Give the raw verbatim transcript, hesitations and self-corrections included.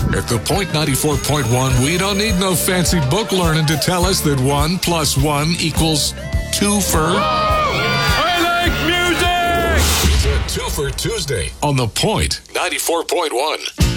At the Point ninety-four point one, we don't need no fancy book learning to tell us that one plus one equals two for... I like music! It's a two for Tuesday on the Point ninety-four point one.